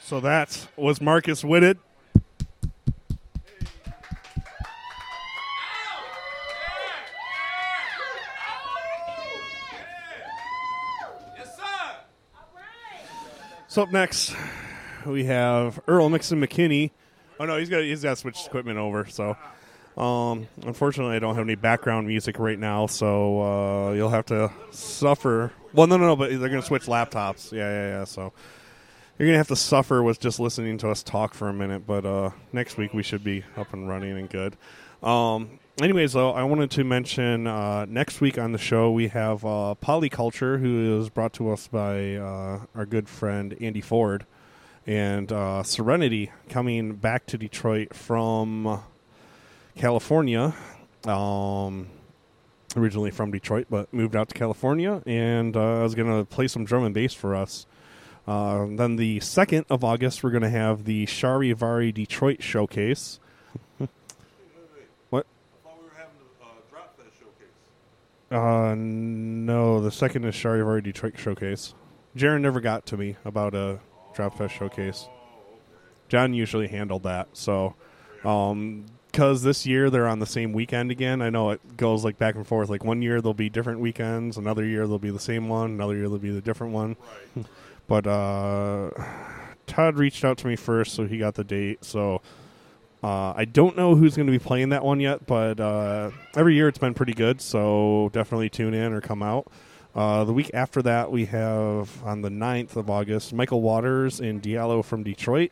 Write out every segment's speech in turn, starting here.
So that was Marcus Whitted. So up next, we have Earl Mixon McKinney. Oh no, he's got to switch equipment over. So, unfortunately, I don't have any background music right now. So you'll have to suffer. Well, no, but they're going to switch laptops. Yeah. So you're going to have to suffer with just listening to us talk for a minute. But next week we should be up and running and good. Anyways, though, I wanted to mention next week on the show we have Polyculture, who is brought to us by our good friend Andy Ford, and Serenity coming back to Detroit from California, originally from Detroit, but moved out to California, and I was going to play some drum and bass for us. Then the 2nd of August, we're going to have the Charivari Detroit Showcase. No, the 2nd is Charivari Detroit Showcase. Jaron never got to me about a Dropfest Showcase. John usually handled that. So, because this year they're on the same weekend again, I know it goes like back and forth. Like one year there'll be different weekends, another year there'll be the same one, another year there'll be the different one. Right. But Todd reached out to me first, so he got the date. So I don't know who's going to be playing that one yet, but every year it's been pretty good, so definitely tune in or come out. The week after that, we have, on the 9th of August, Michael Waters and Diallo from Detroit,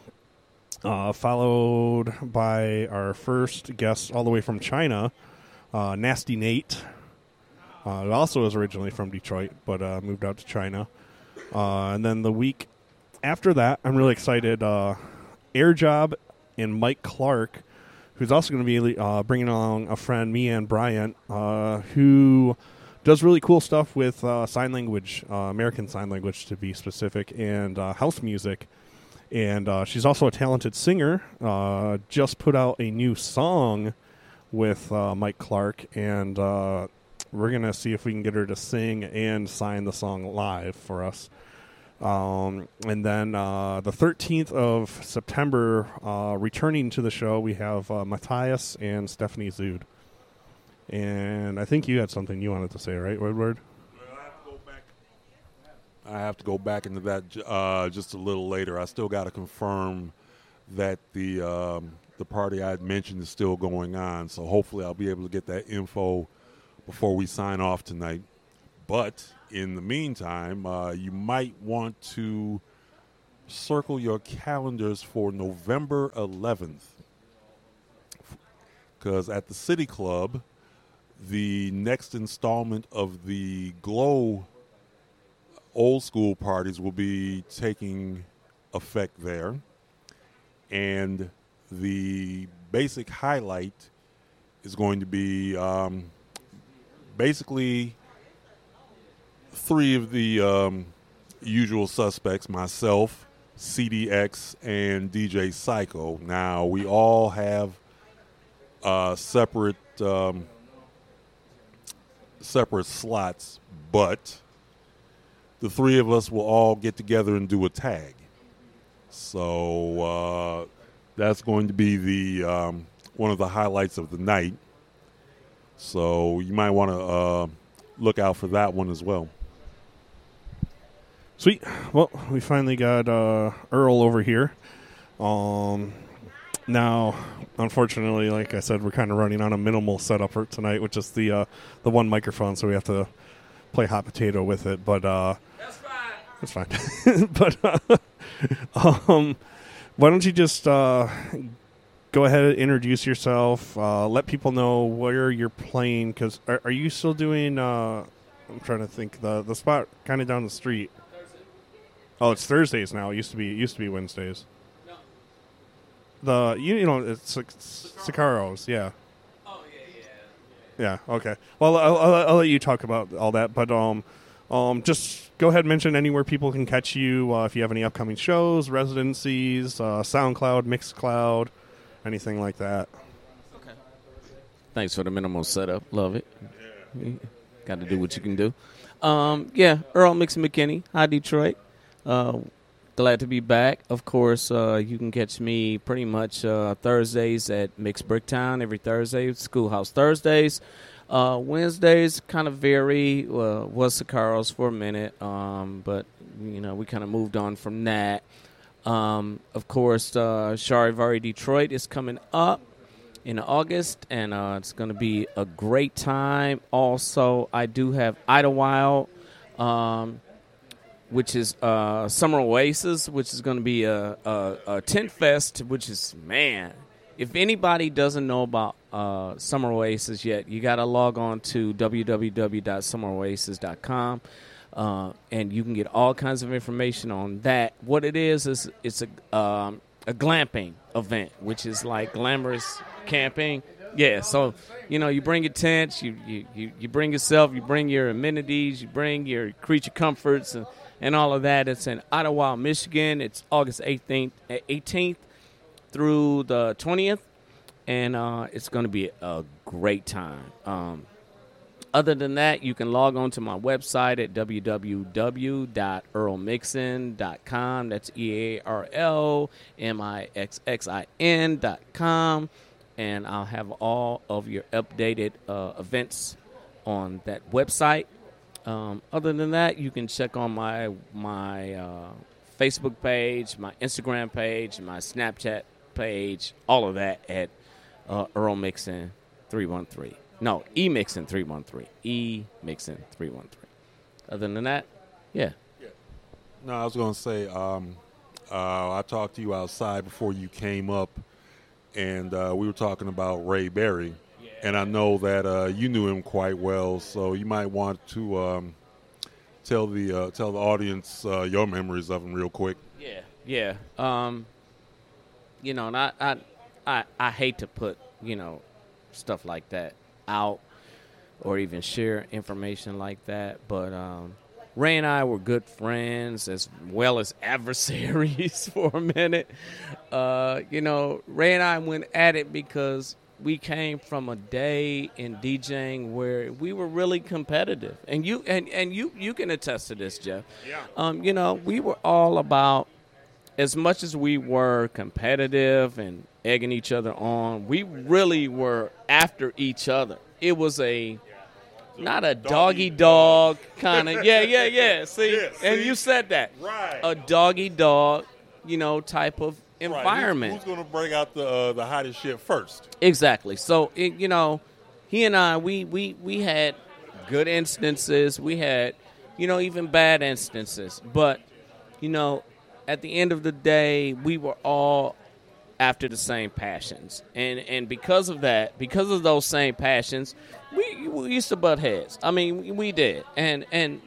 followed by our first guest all the way from China, Nasty Nate, who also is originally from Detroit, but moved out to China. And then the week after that, I'm really excited, Air Job and Mike Clark, who's also going to be bringing along a friend, Meanne Bryant, who does really cool stuff with sign language, American Sign Language to be specific, and house music. And she's also a talented singer, just put out a new song with Mike Clark, and we're going to see if we can get her to sing and sign the song live for us. And then the 13th of September, returning to the show, we have Matthias and Stephanie Zood. And I think you had something you wanted to say, right, Woodward? Well, I have to go back into that just a little later. I still got to confirm that the party I had mentioned is still going on, so hopefully I'll be able to get that info before we sign off tonight. But in the meantime, you might want to circle your calendars for November 11th, because at the City Club, the next installment of the Glow old school parties will be taking effect there. And the basic highlight is going to be basically three of the usual suspects, myself, CDX, and DJ Psycho. Now, we all have separate slots, but the three of us will all get together and do a tag. So that's going to be the one of the highlights of the night. So you might want to look out for that one as well. Sweet. Well, we finally got Earl over here. Now, unfortunately, like I said, we're kind of running on a minimal setup for tonight, which is the one microphone, so we have to play hot potato with it. But that's fine. That's fine. But why don't you just go ahead and introduce yourself, let people know where you're playing, because are you still doing, I'm trying to think, the spot kind of down the street? Thursday. Oh, it's Thursdays now. It used to be Wednesdays. No. It's like Sicaro's, yeah. Oh, Yeah, okay. Well, I'll let you talk about all that, but just go ahead and mention anywhere people can catch you, if you have any upcoming shows, residencies, SoundCloud, Mixcloud, anything like that. Okay. Thanks for the minimal setup. Love it. Got to do what you can do. Earl Mixon McKinney. Hi, Detroit. Glad to be back. Of course, you can catch me pretty much Thursdays at Mixed Bricktown every Thursday, Schoolhouse Thursdays. Wednesdays kind of vary. Was Sicaro's for a minute, but we kind of moved on from that. Of course, Charivari Detroit is coming up in August, and it's going to be a great time. Also, I do have Idlewild, which is Summer Oasis, which is going to be a tent fest, which is, man, if anybody doesn't know about Summer Oasis yet, you got to log on to www.summeroasis.com, and you can get all kinds of information on that. What it is it's a glamping event, which is like glamorous camping. Yeah, so, you bring your tents, you bring yourself, you bring your amenities, you bring your creature comforts and all of that. It's in Idlewild, Michigan. It's August 18th through the 20th, and it's going to be a great time. Other than that, you can log on to my website at www.earlmixon.com. That's EARLMIXXIN.com, and I'll have all of your updated events on that website. Other than that, you can check on my Facebook page, my Instagram page, my Snapchat page, all of that at Earl Mixon 313. No, E-Mixon 313. E-Mixon 313. Other than that, yeah. No, I was going to say, I talked to you outside before you came up, and we were talking about Ray Berry. And I know that you knew him quite well, so you might want to tell the audience your memories of him real quick. Yeah. And I hate to put stuff like that out or even share information like that, but Ray and I were good friends as well as adversaries for a minute. Ray and I went at it because we came from a day in DJing where we were really competitive, and you can attest to this, Jeff. Yeah. We were all about, as much as we were competitive and egging each other on, we really were after each other. It was not a doggy-dog kind of, yeah. See, and you said that. Right. A doggy-dog, type of environment. Who's going to bring out the hottest shit first? Exactly. So, he and I, we had good instances. We had, even bad instances. But, at the end of the day, we were all after the same passions. And because of that, because of those same passions, we used to butt heads. I mean, we did. And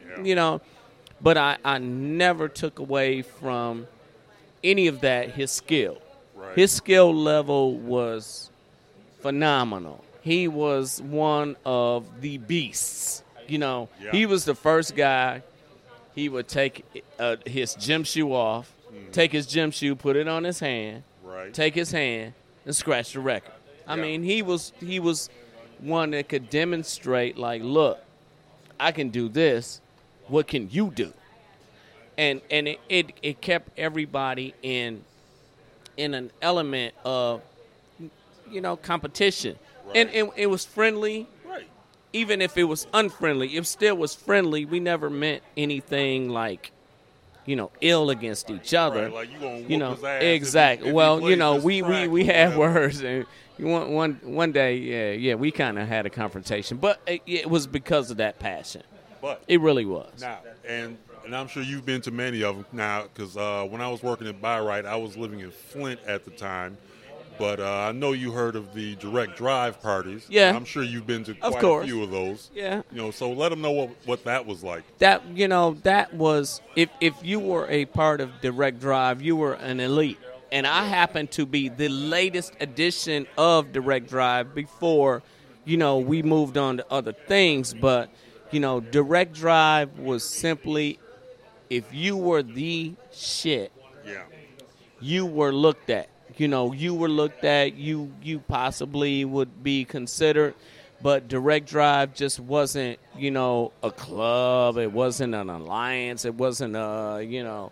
but I never took away from any of that his skill. Right. His skill level was phenomenal. He was one of the beasts. He was the first guy. He would take his gym shoe off, take his gym shoe, put it on his hand, take his hand, and scratch the record. I mean, he was one that could demonstrate, like, look, I can do this. What can you do? And it kept everybody in an element of, competition. Right. And it was friendly. Right. Even if it was unfriendly, it still was friendly. We never meant anything like, ill against each other. Right, like you gonna whoop his ass exactly. if he Well, plays this we track we or had whatever. words, and one day, we kind of had a confrontation, but it was because of that passion. But It really was. now, and I'm sure you've been to many of them now, because when I was working at Byright, I was living in Flint at the time. But I know you heard of the direct drive parties. Yeah. I'm sure you've been to Of quite course. a few of those. Yeah. So let them know what that was like. That that was, if you were a part of Direct Drive, you were an elite. And I happened to be the latest edition of Direct Drive before, we moved on to other things. But, Direct Drive was simply, if you were the shit, Yeah. you were looked at. You were looked at, you possibly would be considered, but Direct Drive just wasn't, a club. It wasn't an alliance. It wasn't,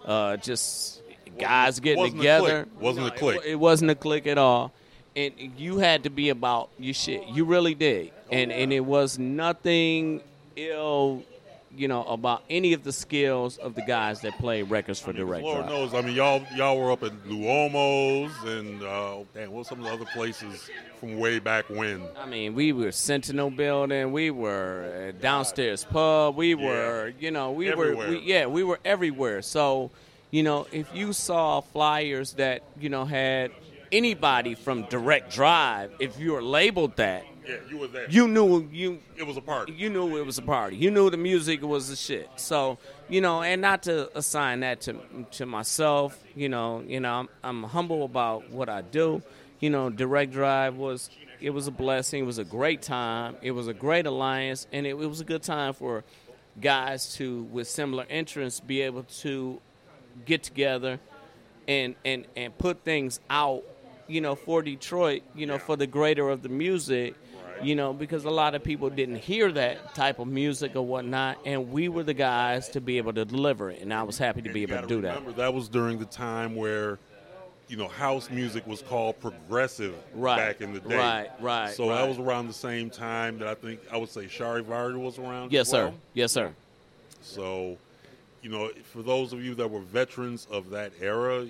just guys getting wasn't a together. clique. Wasn't a clique. It wasn't a clique at all. And you had to be about your shit. You really did. And it was nothing ill, about any of the skills of the guys that played records for Direct Lord Drive. knows. I mean, y'all were up at Luomo's and what were some of the other places from way back when? I mean, we were Sentinel Building. We were downstairs pub. We were, Everywhere. we were everywhere. So, if you saw flyers that had anybody from Direct Drive, if you were labeled that, Yeah, you were there. you knew It was a party. You knew it was a party. You knew the music was the shit. So, and not to assign that to myself, I'm humble about what I do. Direct Drive was a blessing. It was a great time. It was a great alliance, and it was a good time for guys to, with similar interests, be able to get together and put things out, for Detroit, for the greater of the music. Because a lot of people didn't hear that type of music or whatnot, and we were the guys to be able to deliver it, and I was happy to be able to do that. Remember, that was during the time where, house music was called progressive back in the day. Right. So that was around the same time that I would say Shari Vardy was around. Yes, as well. sir. Yes, sir. So, for those of you that were veterans of that era,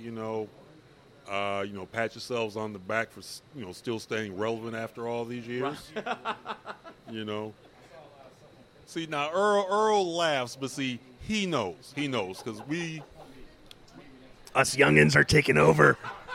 pat yourselves on the back for, still staying relevant after all these years. See, now Earl laughs, but see, he knows because Us youngins are taking over.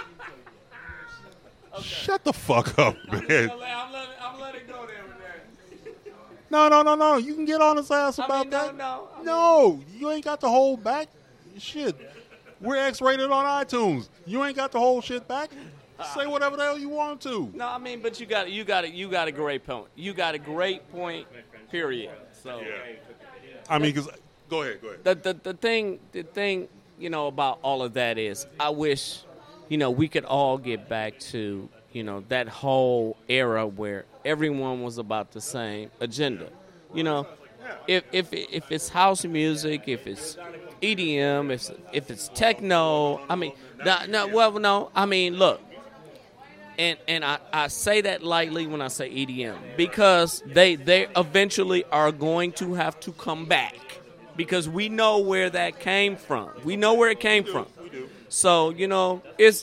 Shut the fuck up, man. I'm letting go there. No. You can get on his ass about that. No, you ain't got to hold back. Shit. We're X-rated on iTunes. You ain't got to hold shit back. Say whatever the hell you want to. No, I mean, but you got a great point. You got a great point. Period. So, I mean, because go ahead. The thing, about all of that is, I wish, we could all get back to, that whole era where everyone was about the same agenda. If it's house music, if it's EDM, if it's techno, I mean, no. I mean, look, and I say that lightly when I say EDM because they eventually are going to have to come back because we know where that came from. We know where it came from. We do. So it's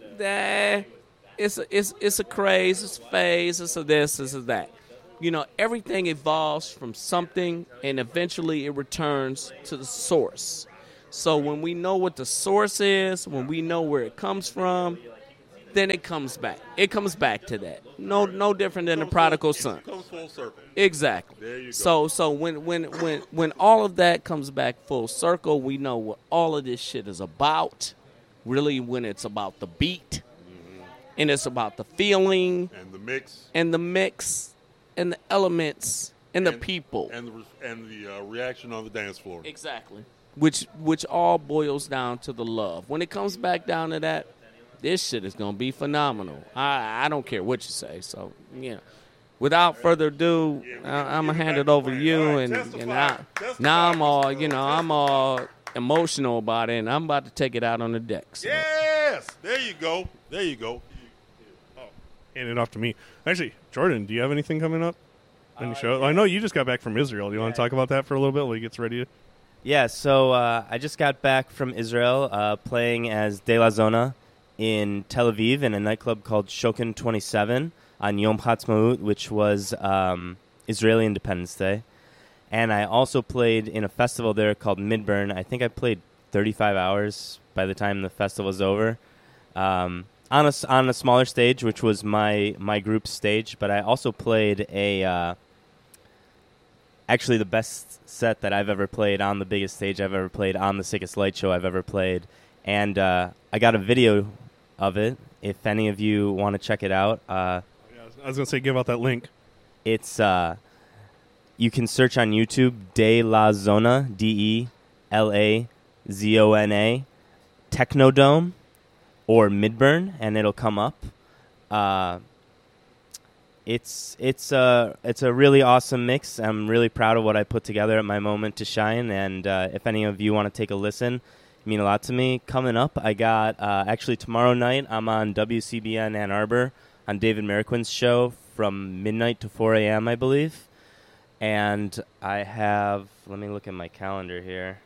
a craze, it's a phase, it's a this, it's a that. Everything evolves from something, and eventually it returns to the source. So when we know what the source is, when we know where it comes from, then it comes back. It comes back to that. No different than the prodigal son. It comes full circle. Exactly. There you go. So when all of that comes back full circle, we know what all of this shit is about. Really, when it's about the beat, and it's about the feeling, And the mix. And the elements, and the people. And the reaction on the dance floor. Exactly. Which all boils down to the love. When it comes back down to that, this shit is going to be phenomenal. I don't care what you say. So, without further ado, I'm going to hand it over to you. Right, and now I'm all emotional about it, and I'm about to take it out on the deck. So. Yes! There you go. Hand it off to me. Actually, Jordan, do you have anything coming up? Any show? I know you just got back from Israel. Do you want to talk about that for a little bit while he gets ready? Yeah, so I just got back from Israel playing as De La Zona in Tel Aviv in a nightclub called Shokin 27 on Yom Ha'atzmaut, which was Israeli Independence Day. And I also played in a festival there called Midburn. I think I played 35 hours by the time the festival was over. On a smaller stage, which was my group's stage, but I also played actually the best set that I've ever played on the biggest stage I've ever played on the Sickest Light show I've ever played, and I got a video of it. If any of you want to check it out, I was going to say give out that link. It's you can search on YouTube De La Zona, DeLazona Technodome or Midburn, and it'll come up. It's a really awesome mix. I'm really proud of what I put together at my moment to shine, and if any of you want to take a listen, mean a lot to me. Coming up, I got actually tomorrow night. I'm on WCBN Ann Arbor on David Mariquin's show from midnight to 4 a.m. I believe, and I have. Let me look at my calendar here.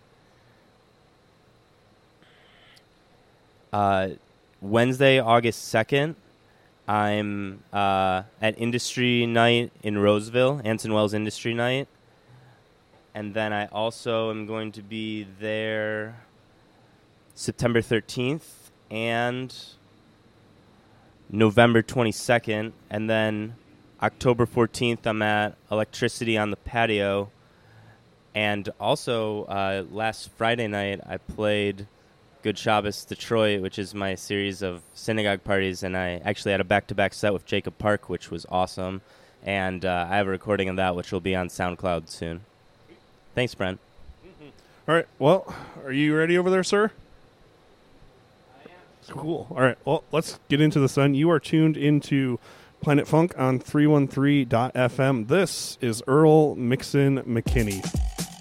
Wednesday, August 2nd, I'm at Industry Night in Roseville, Anson Wells Industry Night. And then I also am going to be there September 13th and November 22nd. And then October 14th, I'm at Electricity on the Patio. And also, last Friday night, I played Good Shabbos Detroit, which is my series of synagogue parties, and I actually had a back-to-back set with Jacob Park, which was awesome, and I have a recording of that, which will be on SoundCloud soon. Thanks, Brent. All right. Well, are you ready over there, sir? I am. Cool. All right. Well, let's get into the sun. You are tuned into Planet Funk on 313.fm. This is Earl Mixon McKinney.